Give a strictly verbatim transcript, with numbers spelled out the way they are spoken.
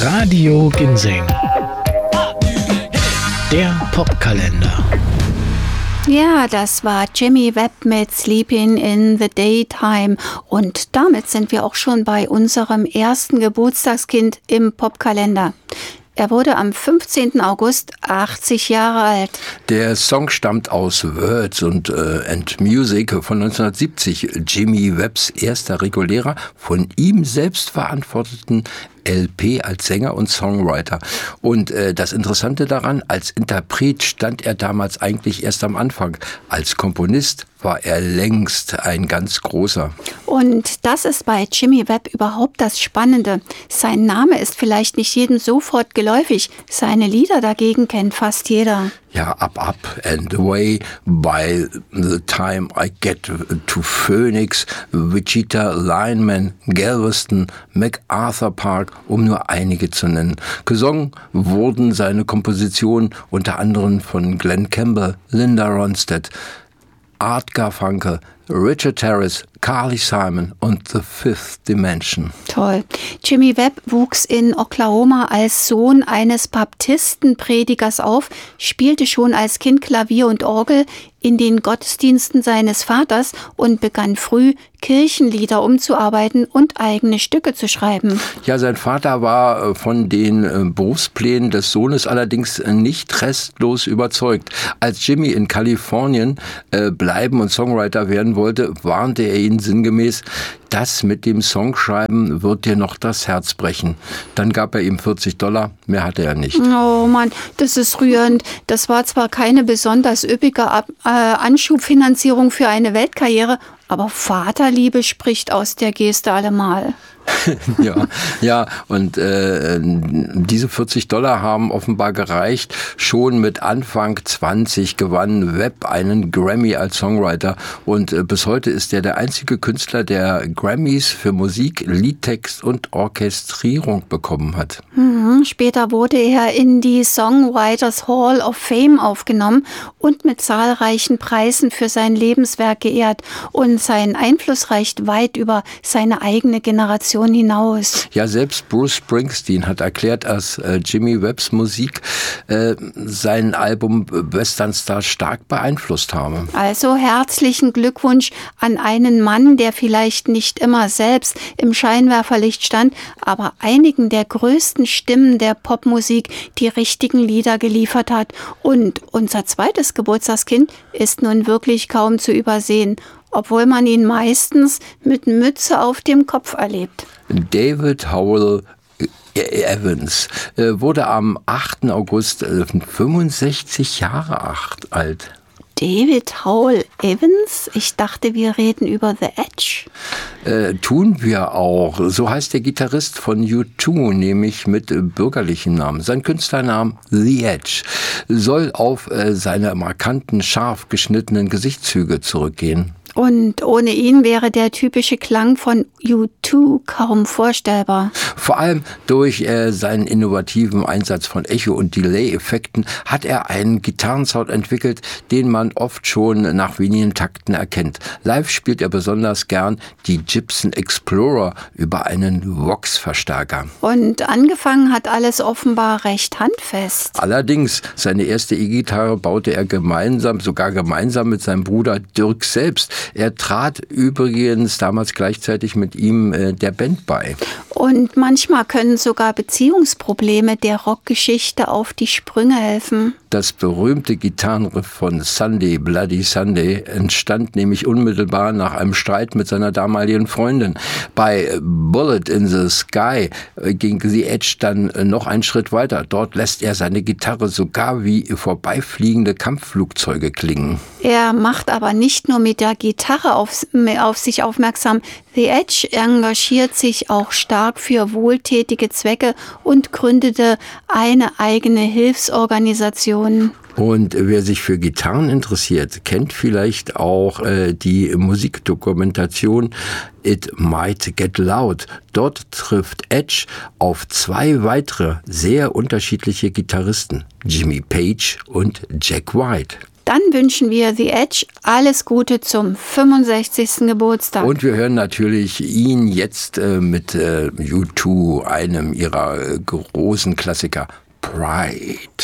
Radio Ginseng. Der Popkalender. Ja, das war Jimmy Webb mit Sleeping in the Daytime. Und damit sind wir auch schon bei unserem ersten Geburtstagskind im Popkalender. Er wurde am fünfzehnten August achtzig Jahre alt. Der Song stammt aus Words und, äh, and Music von neunzehnhundertsiebzig. Jimmy Webbs erster regulärer, von ihm selbst verantworteten L P als Sänger und Songwriter. Und äh, das Interessante daran, als Interpret stand er damals eigentlich erst am Anfang. Als Komponist war er längst ein ganz großer. Und das ist bei Jimmy Webb überhaupt das Spannende. Sein Name ist vielleicht nicht jedem sofort geläufig. Seine Lieder dagegen kennt fast jeder. Ja, Up, Up and Away, By the Time I Get to Phoenix, Wichita Lineman, Galveston, MacArthur Park, um nur einige zu nennen. Gesungen wurden seine Kompositionen unter anderem von Glenn Campbell, Linda Ronstadt, Art Garfunkel, Richard Harris, Carly Simon und The Fifth Dimension. Toll. Jimmy Webb wuchs in Oklahoma als Sohn eines Baptistenpredigers auf, spielte schon als Kind Klavier und Orgel in den Gottesdiensten seines Vaters und begann früh, Kirchenlieder umzuarbeiten und eigene Stücke zu schreiben. Ja, sein Vater war von den Berufsplänen des Sohnes allerdings nicht restlos überzeugt. Als Jimmy in Kalifornien äh, bleiben und Songwriter werden wollte, warnte er ihn sinngemäß: Das mit dem Songschreiben wird dir noch das Herz brechen. Dann gab er ihm vierzig Dollar, mehr hatte er nicht. Oh Mann, das ist rührend. Das war zwar keine besonders üppige Ab- äh, Anschubfinanzierung für eine Weltkarriere, aber Vaterliebe spricht aus der Geste allemal. ja, ja, und äh, diese vierzig Dollar haben offenbar gereicht. Schon mit Anfang zwanzig gewann Webb einen Grammy als Songwriter und äh, bis heute ist er der einzige Künstler, der Grammys für Musik, Liedtext und Orchestrierung bekommen hat. Mhm, später wurde er in die Songwriters Hall of Fame aufgenommen und mit zahlreichen Preisen für sein Lebenswerk geehrt. Und sein Einfluss reicht weit über seine eigene Generation hinaus. Ja, selbst Bruce Springsteen hat erklärt, dass äh, Jimmy Webbs Musik äh, sein Album Western Star stark beeinflusst habe. Also herzlichen Glückwunsch an einen Mann, der vielleicht nicht immer selbst im Scheinwerferlicht stand, aber einigen der größten Stimmen der Popmusik die richtigen Lieder geliefert hat. Und unser zweites Geburtstagskind ist nun wirklich kaum zu übersehen, obwohl man ihn meistens mit Mütze auf dem Kopf erlebt. David Howell Evans wurde am achten August fünfundsechzig Jahre alt. David Howell Evans? Ich dachte, wir reden über The Edge. Äh, tun wir auch. So heißt der Gitarrist von U zwei, nämlich mit äh, bürgerlichem Namen. Sein Künstlername The Edge soll auf äh, seine markanten, scharf geschnittenen Gesichtszüge zurückgehen. Und ohne ihn wäre der typische Klang von U zwei kaum vorstellbar. Vor allem durch äh, seinen innovativen Einsatz von Echo- und Delay-Effekten hat er einen Gitarrensound entwickelt, den man oft schon nach wenigen Takten erkennt. Live spielt er besonders gern die Gibson Explorer über einen Vox-Verstärker. Und angefangen hat alles offenbar recht handfest. Allerdings, seine erste E-Gitarre baute er gemeinsam, sogar gemeinsam mit seinem Bruder Dirk selbst. Er trat übrigens damals gleichzeitig mit ihm äh, der Band bei. Und manchmal können sogar Beziehungsprobleme der Rockgeschichte auf die Sprünge helfen. Das berühmte Gitarrenriff von Sunday, Bloody Sunday entstand nämlich unmittelbar nach einem Streit mit seiner damaligen Freundin. Bei Bullet in the Sky ging The Edge dann noch einen Schritt weiter. Dort lässt er seine Gitarre sogar wie vorbeifliegende Kampfflugzeuge klingen. Er macht aber nicht nur mit der Gitarre auf, auf sich aufmerksam. The Edge engagiert sich auch stark für wohltätige Zwecke und gründete eine eigene Hilfsorganisation. Und wer sich für Gitarren interessiert, kennt vielleicht auch äh, die Musikdokumentation It Might Get Loud. Dort trifft Edge auf zwei weitere sehr unterschiedliche Gitarristen, Jimmy Page und Jack White. Dann wünschen wir The Edge alles Gute zum fünfundsechzigsten Geburtstag. Und wir hören natürlich ihn jetzt äh, mit äh, U zwei, einem ihrer äh, großen Klassiker, Pride.